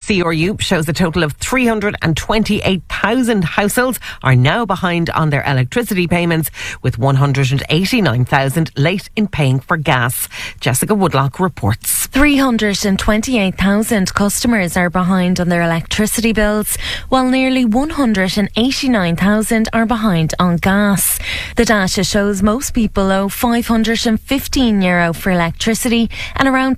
CRU shows a total of 328,000 households are now behind on their electricity payments, with 189,000 late in paying for gas. Jessica Woodlock reports. 328,000 customers are behind on their electricity bills, while nearly 189,000 are behind on gas. The data shows most people owe €515 for electricity and around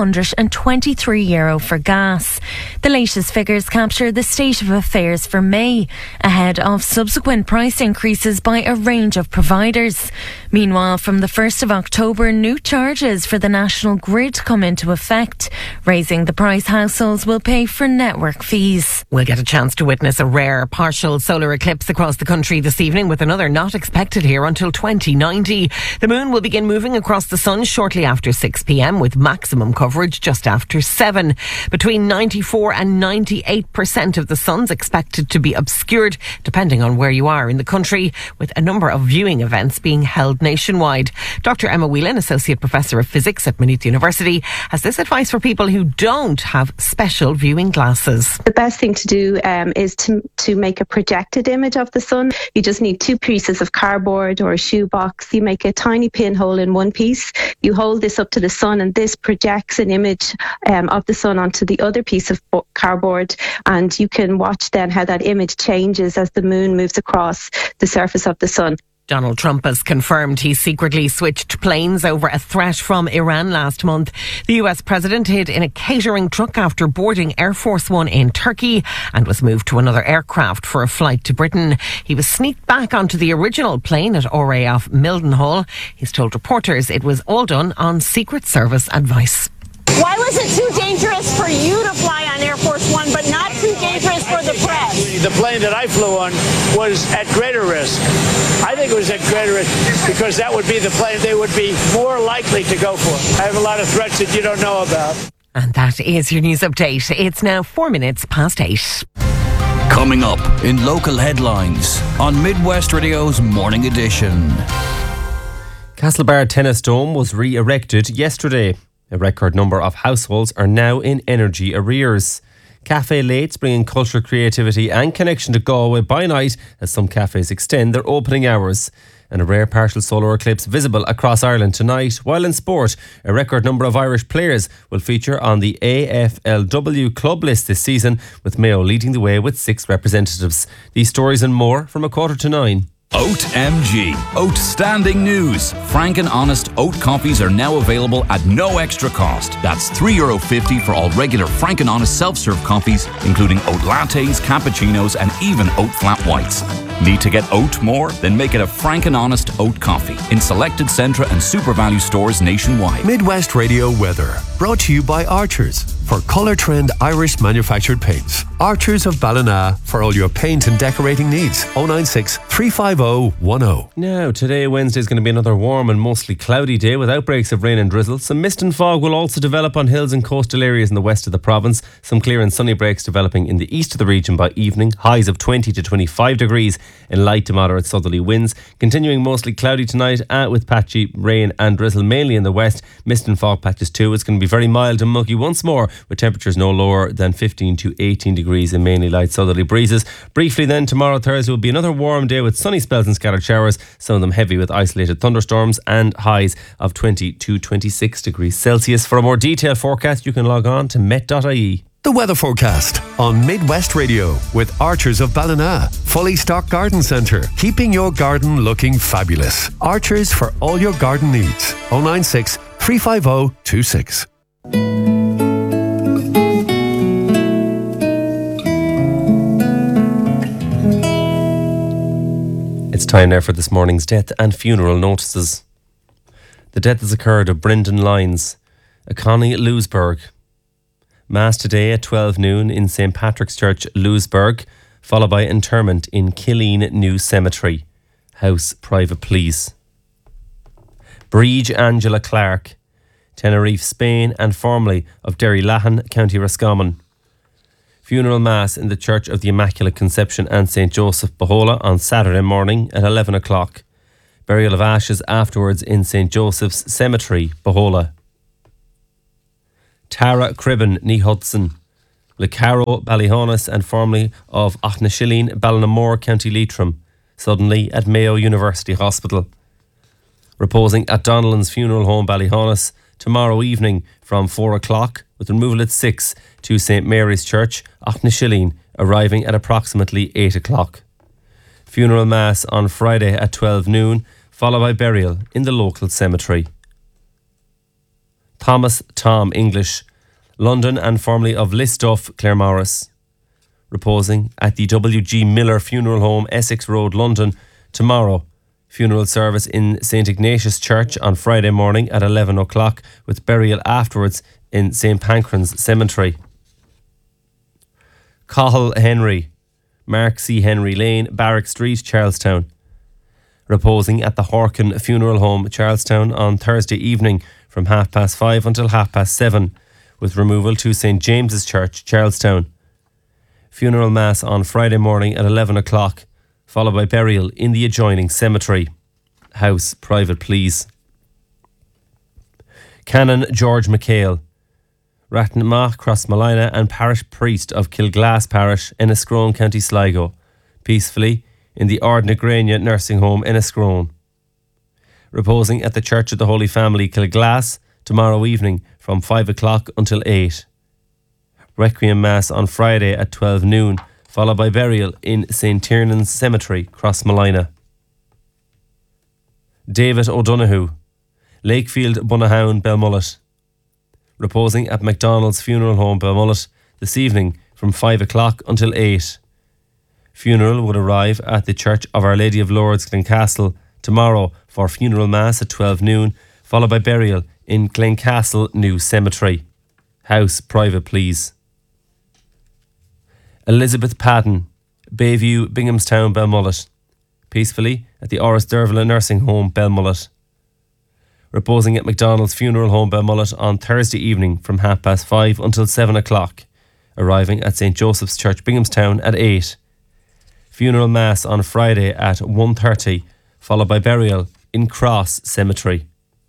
€223 for gas. The latest figures capture the state of affairs for May, ahead of subsequent price increases by a range of providers. Meanwhile, from the 1st of October, new charges for the national grid come into effect, raising the price households will pay for network fees. We'll get a chance to witness a rare partial solar eclipse across the country this evening, with another not expected here until 2090. The moon will begin moving across the sun shortly after 6 p.m, with maximum coverage just after 7. Between 94 and 98% of the sun's expected to be obscured, depending on where you are in the country, with a number of viewing events being held nationwide. Dr. Emma Whelan, Associate Professor of Physics at Maynooth University, has this advice for people who don't have special viewing glasses. The best thing to do is to make a projected image of the sun. You just need 2 pieces of cardboard or a shoebox. You make a tiny pinhole in one piece. You hold this up to the sun, and this projects an image of the sun onto the other piece of cardboard, and you can watch then how that image changes as the moon moves across the surface of the sun. Donald Trump has confirmed he secretly switched planes over a threat from Iran last month. The US president hid in a catering truck after boarding Air Force One in Turkey and was moved to another aircraft for a flight to Britain. He was sneaked back onto the original plane at RAF Mildenhall. He's told reporters it was all done on Secret Service advice. Why was it too dangerous for you to fly on Air Force One, but not too dangerous for the press? The plane that I flew on was at greater risk. I think it was at greater risk because that would be the plane they would be more likely to go for. I have a lot of threats that you don't know about. And that is your news update. It's now 4 minutes past 8. Coming up in local headlines on Midwest Radio's Morning Edition. Castlebar Tennis Dome was re-erected yesterday. A record number of households are now in energy arrears. Cafe Late's bringing culture, creativity and connection to Galway by night as some cafes extend their opening hours. And a rare partial solar eclipse visible across Ireland tonight. While in sport, a record number of Irish players will feature on the AFLW club list this season, with Mayo leading the way with 6 representatives. These stories and more from 8:45. Oat MG. Outstanding news. Frank and Honest oat coffees are now available at no extra cost. That's €3.50 for all regular Frank and Honest self-serve coffees, including oat lattes, cappuccinos and even oat flat whites. Need to get oat more? Then make it a Frank and Honest oat coffee in selected Centra and Super Value stores nationwide. Midwest Radio weather, brought to you by Archers for Colour Trend Irish manufactured paints. Archers of Ballina for all your paint and decorating needs. 096 350 10. Now, today, Wednesday, is going to be another warm and mostly cloudy day with outbreaks of rain and drizzle. Some mist and fog will also develop on hills and coastal areas in the west of the province. Some clear and sunny breaks developing in the east of the region by evening. Highs of 20 to 25 degrees in light to moderate southerly winds. Continuing mostly cloudy tonight with patchy rain and drizzle mainly in the west. Mist and fog patches too. It's going to be very mild and muggy once more, with temperatures no lower than 15 to 18 degrees and mainly light southerly breezes. Briefly then, tomorrow Thursday will be another warm day with sunny spells and scattered showers, some of them heavy with isolated thunderstorms, and highs of 20 to 26 degrees Celsius. For a more detailed forecast, you can log on to met.ie. The weather forecast on Midwest Radio with Archers of Ballina. Fully stocked garden centre, keeping your garden looking fabulous. Archers for all your garden needs. 096 350 26. It's time now for this morning's death and funeral notices. The death has occurred of Brendan Lyons, a Connie Lewisburg. Mass today at 12 noon in St. Patrick's Church, Lewisburg, followed by interment in Killeen New Cemetery. House private, please. Breege Angela Clark, Tenerife, Spain, and formerly of Derrylahan, County Roscommon. Funeral Mass in the Church of the Immaculate Conception and St. Joseph, Bohola, on Saturday morning at 11 o'clock. Burial of ashes afterwards in St. Joseph's Cemetery, Bohola. Tara Cribben, ní Hudson, Le Carrow, Ballyhonus and formerly of Auchnashilleen, Ballinamore, County Leitrim, suddenly at Mayo University Hospital. Reposing at Donnellan's Funeral Home, Ballyhonus, tomorrow evening from 4 o'clock, with removal at 6 to St Mary's Church, Auchnashilleen, arriving at approximately 8 o'clock. Funeral Mass on Friday at 12 noon, followed by burial in the local cemetery. Thomas Tom English, London and formerly of Listoff, Claremorris, reposing at the W.G. Miller Funeral Home, Essex Road, London, tomorrow. Funeral service in St Ignatius Church on Friday morning at 11 o'clock, with burial afterwards in St Pancras Cemetery. Cahill Henry, Mark C. Henry Lane, Barrack Street, Charlestown, reposing at the Horkin Funeral Home, Charlestown, on Thursday evening from 5:30 until 7:30, with removal to St James's Church, Charlestown. Funeral Mass on Friday morning at 11 o'clock, followed by burial in the adjoining cemetery. House private, please. Canon George McHale, Ratnamach, Crossmalina and parish priest of Kilglass Parish, Enniscrone, County Sligo, peacefully in the Ardnagrania Nursing Home, Enniscrone. Reposing at the Church of the Holy Family, Kilglass, tomorrow evening from 5 o'clock until 8. Requiem Mass on Friday at 12 noon, followed by burial in St Tiernan's Cemetery, Crossmalina. David O'Donoghue, Lakefield, Bunnahown, Belmullet, reposing at MacDonald's Funeral Home, Belmullet, this evening from 5 o'clock until 8. Funeral would arrive at the Church of Our Lady of Lourdes, Glencastle, tomorrow for funeral mass at 12 noon, followed by burial in Glencastle New Cemetery. House private, please. Elizabeth Padden, Bayview, Binghamstown, Belmullet, peacefully at the Oris Dervla Nursing Home, Belmullet. Reposing at MacDonald's Funeral Home, Belmullet, on Thursday evening from 5:30 until 7 o'clock, arriving at St Joseph's Church, Binghamstown at 8. Funeral Mass on Friday at 1:30, followed by burial in Cross Cemetery.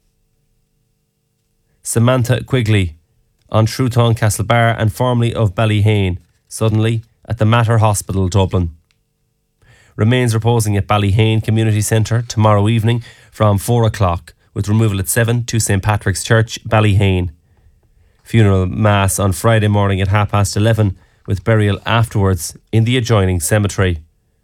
Samantha Quigley, on Truthon Castlebar and formerly of Ballyhane, suddenly at the Mater Hospital, Dublin. Remains reposing at Ballyhane Community Centre tomorrow evening from 4 o'clock, with removal at 7 to St Patrick's Church, Ballyhane. Funeral Mass on Friday morning at 11:30, with burial afterwards in the adjoining cemetery.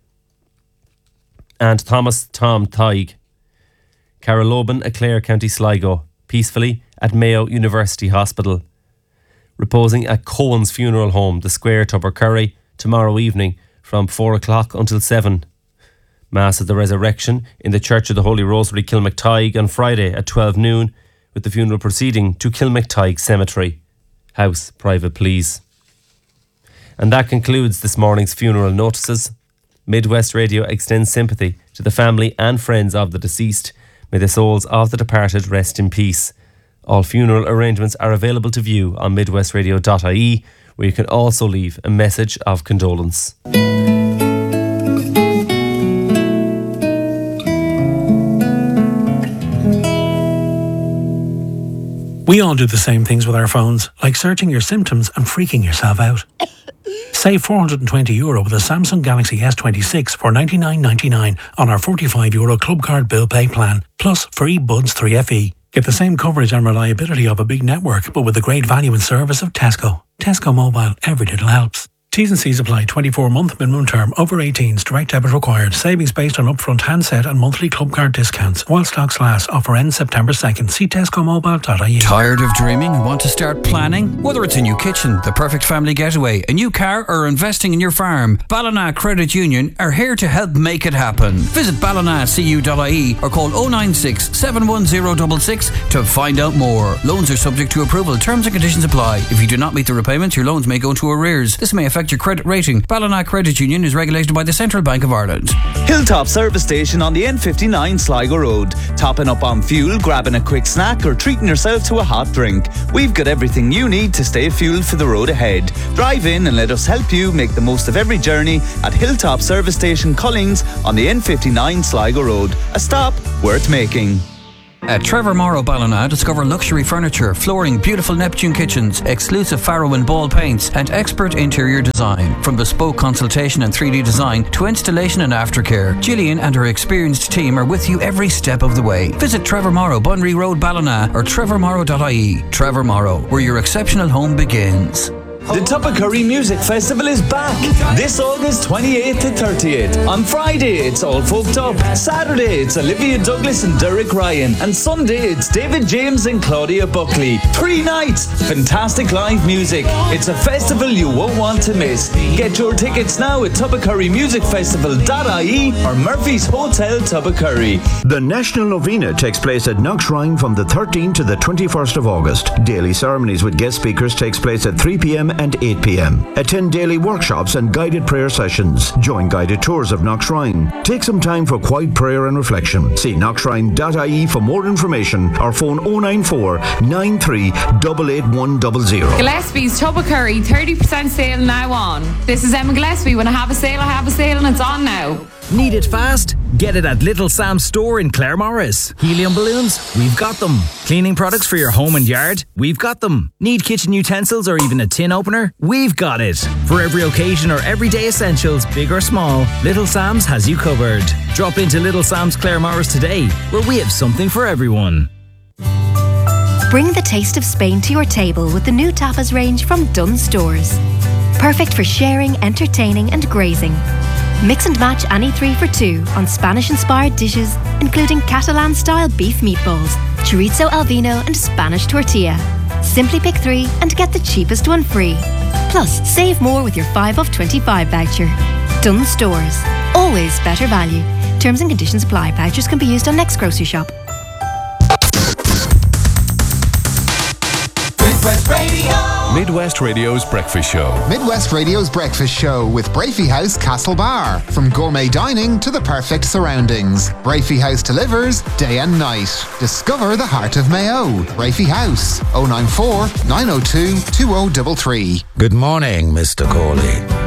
And Thomas Tom Tighe, Carroloban, Clare, County Sligo, peacefully at Mayo University Hospital. Reposing at Cohen's Funeral Home, The Square, Tubbercurry, tomorrow evening from 4 o'clock until 7. Mass of the Resurrection in the Church of the Holy Rosary, Kilmactyghe, on Friday at 12 noon, with the funeral proceeding to Kilmactyghe Cemetery. House private, please. And that concludes this morning's funeral notices. Midwest Radio extends sympathy to the family and friends of the deceased. May the souls of the departed rest in peace. All funeral arrangements are available to view on midwestradio.ie, where you can also leave a message of condolence. We all do the same things with our phones, like searching your symptoms and freaking yourself out. Save €420 with a Samsung Galaxy S26 for $99.99 on our €45 Club Card Bill Pay plan, plus free Buds 3FE. Get the same coverage and reliability of a big network, but with the great value and service of Tesco. Tesco Mobile, every little helps. T's and C's apply. 24-month minimum term. Over 18s. Direct debit required. Savings based on upfront handset and monthly club card discounts. While stocks last. Offer ends September 2nd. See tescomobile.ie. Tired of dreaming? Want to start planning? Whether it's a new kitchen, the perfect family getaway, a new car, or investing in your farm, Ballina Credit Union are here to help make it happen. Visit ballinacu.ie or call 096 710 66 to find out more. Loans are subject to approval. Terms and conditions apply. If you do not meet the repayments, your loans may go into arrears. This may affect your credit rating. Ballina Credit Union is regulated by the Central Bank of Ireland. Hilltop Service Station on the N59 Sligo Road. Topping up on fuel, grabbing a quick snack or treating yourself to a hot drink. We've got everything you need to stay fueled for the road ahead. Drive in and let us help you make the most of every journey at Hilltop Service Station Collings on the N59 Sligo Road. A stop worth making. At Trevor Morrow Ballina, discover luxury furniture, flooring, beautiful Neptune kitchens, exclusive Farrow and Ball paints, and expert interior design. From bespoke consultation and 3D design to installation and aftercare, Gillian and her experienced team are with you every step of the way. Visit Trevor Morrow, Bunry Road, Ballina, or trevormorrow.ie. Trevor Morrow, where your exceptional home begins. The Tubbercurry Music Festival is back this August 28th to 30th. On Friday, it's All Folked Up. Saturday, it's Olivia Douglas and Derek Ryan. And Sunday, it's David James and Claudia Buckley. 3 nights, fantastic live music. It's a festival you won't want to miss. Get your tickets now at tubbercurrymusicfestival.ie or Murphy's Hotel Tubbercurry. The National Novena takes place at Knockshrine from the 13th to the 21st of August. Daily ceremonies with guest speakers takes place at 3 p.m. and 8 p.m. Attend daily workshops and guided prayer sessions. Join guided tours of Knockshrine. Take some time for quiet prayer and reflection. See knockshrine.ie for more information or phone 094 93 88100. Gillespie's Tubbercurry 30% sale now on. This is Emma Gillespie. When I have a sale and it's on now. Need it fast? Get it at Little Sam's store in Claremorris. Helium balloons? We've got them. Cleaning products for your home and yard? We've got them. Need kitchen utensils or even a tin opener? We've got it. For every occasion or everyday essentials, big or small, Little Sam's has you covered. Drop into Little Sam's Claremorris today, where we have something for everyone. Bring the taste of Spain to your table with the new tapas range from Dunnes Stores. Perfect for sharing, entertaining and grazing. Mix and match any 3 for 2 on Spanish-inspired dishes, including Catalan-style beef meatballs, chorizo al vino and Spanish tortilla. Simply pick 3 and get the cheapest one free. Plus, save more with your 5 off 25 voucher. Dunnes Stores. Always better value. Terms and conditions apply. Vouchers can be used on Next Grocery Shop. Midwest Radio. Midwest Radio's Breakfast Show. Midwest Radio's Breakfast Show with Brafey House Castlebar. From gourmet dining to the perfect surroundings, Brafey House delivers day and night. Discover the heart of Mayo. Brafey House, 094 902 2033. Good morning, Mr. Corley.